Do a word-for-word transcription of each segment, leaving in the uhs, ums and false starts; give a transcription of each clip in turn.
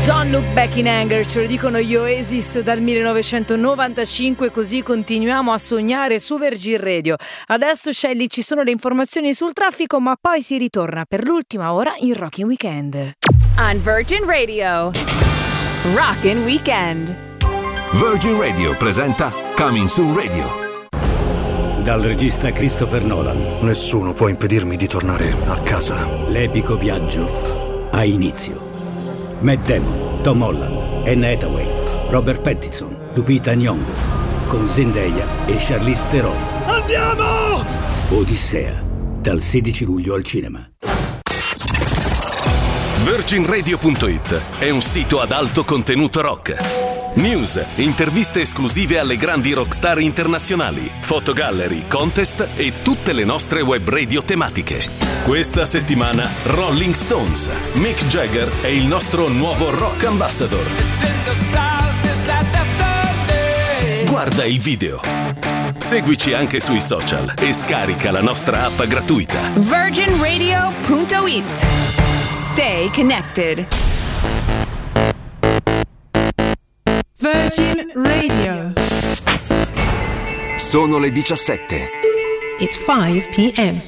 Don't Look Back in Anger, ce lo dicono gli Oasis dal millenovecentonovantacinque, così continuiamo a sognare su Virgin Radio. Adesso, Shelly, ci sono le informazioni sul traffico, ma poi si ritorna per l'ultima ora in Rockin' Weekend. On Virgin Radio, Rockin' Weekend. Virgin Radio presenta Coming Soon Radio. Dal regista Christopher Nolan. Nessuno può impedirmi di tornare a casa. L'epico viaggio ha inizio. Matt Damon, Tom Holland, Anne Hathaway, Robert Pattinson, Lupita Nyong'o, con Zendaya e Charlize Theron. Andiamo! Odissea, dal sedici luglio al cinema. Virgin Radio punto it è un sito ad alto contenuto rock. News, interviste esclusive alle grandi rockstar internazionali, fotogallery, contest e tutte le nostre web radio tematiche. Questa settimana Rolling Stones. Mick Jagger è il nostro nuovo rock ambassador. Guarda il video. Seguici anche sui social e scarica la nostra app gratuita. Virgin Radio punto it. Stay connected. Virgin Radio. Sono le diciassette. It's five p.m.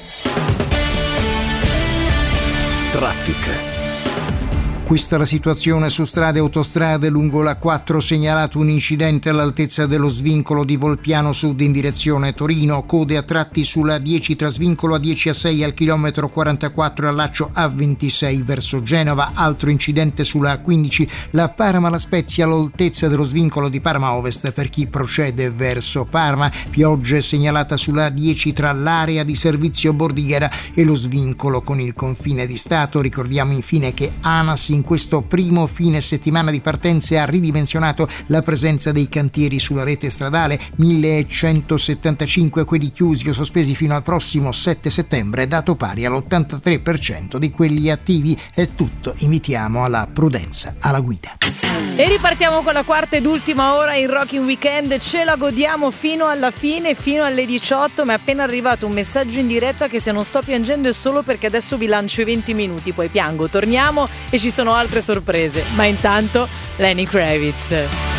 Traffic. Questa è la situazione su strade e autostrade. Lungo la quattro segnalato un incidente all'altezza dello svincolo di Volpiano Sud in direzione Torino, code a tratti sulla dieci tra svincolo A dieci A sei al chilometro quarantaquattro e allaccio A ventisei verso Genova. Altro incidente sulla quindici, la Parma La Spezia all'altezza dello svincolo di Parma Ovest per chi procede verso Parma. Piogge segnalata sulla dieci tra l'area di servizio Bordighera e lo svincolo con il confine di Stato. Ricordiamo infine che ANAS in questo primo fine settimana di partenze ha ridimensionato la presenza dei cantieri sulla rete stradale, millecentosettantacinque quelli chiusi o sospesi fino al prossimo sette settembre, dato pari all'ottantatré per cento di quelli attivi. È tutto, invitiamo alla prudenza alla guida. E ripartiamo con la quarta ed ultima ora in Rockin' Weekend, ce la godiamo fino alla fine, fino alle diciotto, ma è appena arrivato un messaggio in diretta che se non sto piangendo è solo perché adesso vi lancio i venti minuti, poi piango, torniamo e ci sono altre sorprese, ma intanto Lenny Kravitz.